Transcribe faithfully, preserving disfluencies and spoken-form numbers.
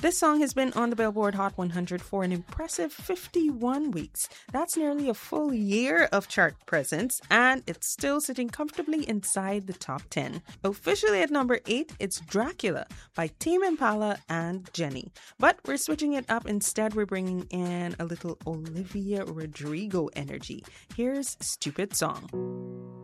This song has been on the Billboard Hot one hundred for an impressive fifty-one weeks. That's nearly a full year of chart presence, and it's still sitting comfortably inside the top ten. Officially at number eight, it's Dracula by Tame Impala and Jenny. But we're switching it up. Instead, we're bringing in a little Olivia Rodrigo energy. Here's Stupid Song.